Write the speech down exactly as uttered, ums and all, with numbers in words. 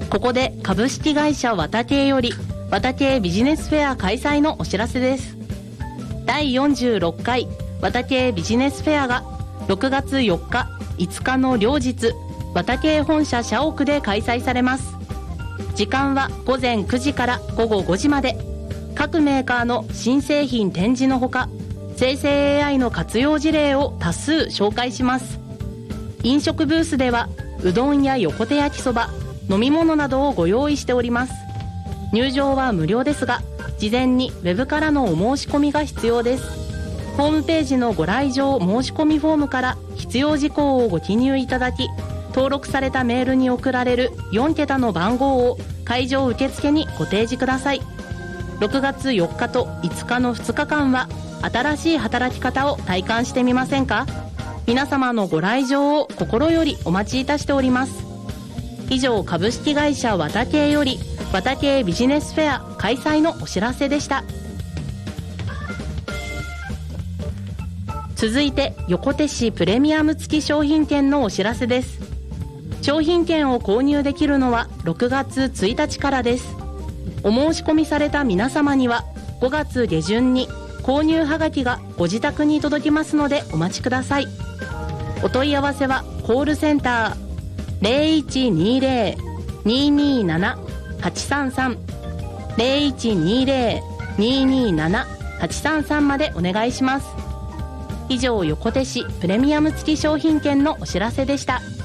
ここで株式会社わたけいよりわたけいビジネスフェア開催のお知らせです。だいよんじゅうろっかいわたけいビジネスフェアがろくがつよっか、いつかの両日、わたけい本社社屋で開催されます。時間はごぜんくじからごごごじまで。各メーカーの新製品展示のほか、生成 エーアイ の活用事例を多数紹介します。飲食ブースではうどんや横手焼きそば、飲み物などをご用意しております。入場は無料ですが、事前にウェブからのお申し込みが必要です。ホームページのご来場申し込みフォームから必要事項をご記入いただき、登録されたメールに送られるよんけたの番号を会場受付にご提示ください。ろくがつよっかといつかのふつかかんは新しい働き方を体感してみませんか？皆様のご来場を心よりお待ちいたしております。以上、株式会社わたけいよりわたけいビジネスフェア開催のお知らせでした。続いて横手市プレミアム付き商品券のお知らせです。商品券を購入できるのはろくがつついたちからです。お申し込みされた皆様にはごがつげじゅんに購入はがきがご自宅に届きますのでお待ちください。お問い合わせはコールセンター ゼロいちにゼロ にーにーなな はちさんさん ゼロいちにゼロ にーにーなな はちさんさん までお願いします。以上、横手市プレミアム付き商品券のお知らせでした。